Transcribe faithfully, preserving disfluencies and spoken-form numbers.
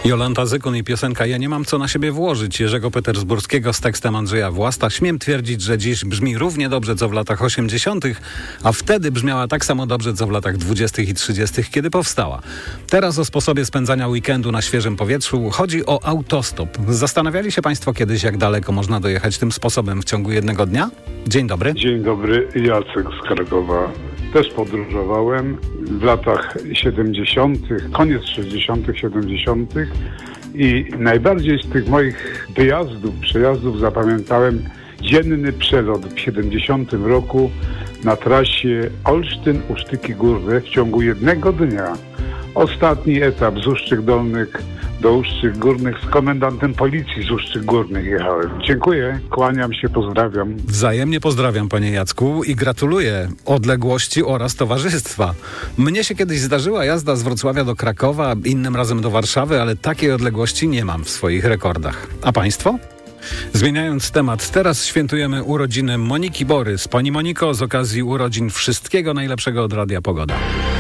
Jolanta Zykun i piosenka Ja nie mam co na siebie włożyć Jerzego Petersburskiego z tekstem Andrzeja Własta. Śmiem twierdzić, że dziś brzmi równie dobrze co w latach osiemdziesiątych, a wtedy brzmiała tak samo dobrze co w latach dwudziestych i trzydziestych, kiedy powstała. Teraz o sposobie spędzania weekendu na świeżym powietrzu. Chodzi o autostop. Zastanawiali się Państwo kiedyś, jak daleko można dojechać tym sposobem w ciągu jednego dnia? Dzień dobry. Dzień dobry, Jacek z Krakowa. Też podróżowałem w latach siedemdziesiątych, koniec sześćdziesiątych, siedemdziesiątych i najbardziej z tych moich wyjazdów, przejazdów zapamiętałem dzienny przelot w siedemdziesiątym roku na trasie Olsztyn-Usztyki Górne w ciągu jednego dnia. Ostatni etap z Uszczyk Dolnych do Uszczyk Górnych z komendantem policji z Uszczyk Górnych jechałem. Dziękuję, kłaniam się, pozdrawiam. Wzajemnie pozdrawiam, panie Jacku, i gratuluję odległości oraz towarzystwa. Mnie się kiedyś zdarzyła jazda z Wrocławia do Krakowa, innym razem do Warszawy, ale takiej odległości nie mam w swoich rekordach. A państwo? Zmieniając temat, teraz świętujemy urodziny Moniki Borys. Pani Moniko, z okazji urodzin wszystkiego najlepszego od Radia Pogoda.